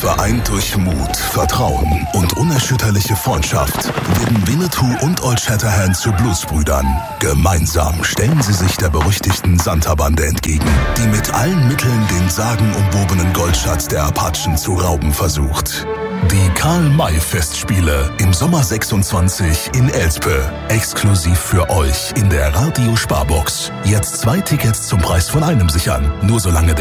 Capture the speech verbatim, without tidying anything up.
Vereint durch Mut, Vertrauen und unerschütterliche Freundschaft werden Winnetou und Old Shatterhand zu Blutsbrüdern. Gemeinsam stellen sie sich der berüchtigten Santa-Bande entgegen, die mit allen Mitteln den sagenumwobenen Goldschatz der Apachen zu rauben versucht. Die Karl-May-Festspiele im Sommer sechsundzwanzig in Elspe. Exklusiv für euch in der Radio Sparbox. Jetzt zwei Tickets zum Preis von einem sichern. Nur solange